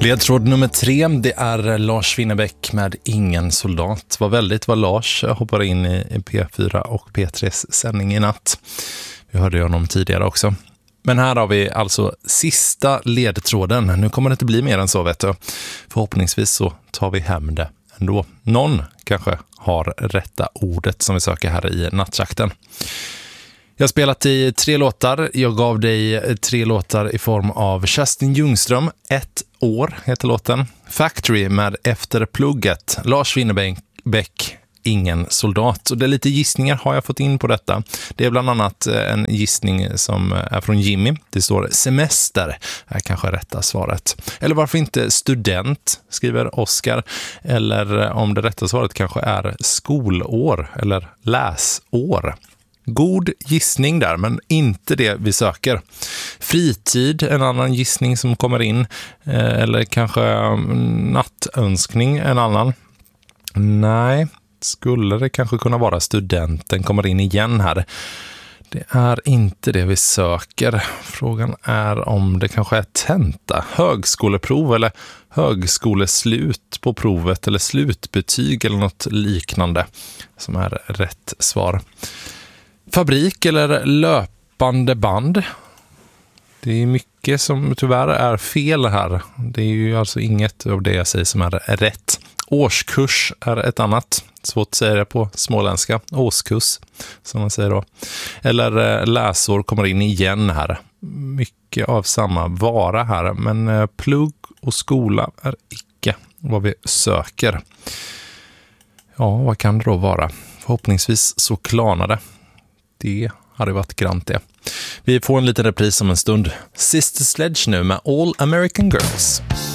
Ledtråd nummer 3, det är Lars Winnerbäck med Ingen soldat. Vad väldigt vad Lars hoppar in i P4 och P3s sändning i natt. Vi hörde ju honom tidigare också. Men här har vi alltså sista ledtråden. Nu kommer det inte bli mer än så, vet du. Förhoppningsvis så tar vi hem det ändå. Någon kanske har rätta ordet som vi söker här i nattjakten. Jag har spelat i 3 låtar. Jag gav dig 3 låtar i form av Kerstin Ljungström, 1 år heter låten. Factory med Efter plugget. Lars Winnerbäck, Ingen soldat. Och det är lite gissningar har jag fått in på detta. Det är bland annat en gissning som är från Jimmy. Det står semester är kanske rätta svaret. Eller varför inte student, skriver Oskar. Eller om det rätta svaret kanske är skolår eller läsår. God gissning där, men inte det vi söker. Fritid, en annan gissning som kommer in. Eller kanske nattönskning, en annan. Nej, skulle det kanske kunna vara studenten kommer in igen här. Det är inte det vi söker. Frågan är om det kanske är tenta, högskoleprov eller högskoleslut på provet eller slutbetyg eller något liknande som är rätt svar. Fabrik eller löpande band. Det är mycket som tyvärr är fel här. Det är ju alltså inget av det jag säger som är rätt. Årskurs är ett annat. Svårt att säga det på småländska. Årskurs, som man säger då. Eller läsår kommer in igen här. Mycket av samma vara här. Men plugg och skola är icke vad vi söker. Ja, vad kan det då vara? Förhoppningsvis så klarnar det. Det hade varit grant det. Vi får en liten repris om en stund. Sister Sledge nu med All American Girls.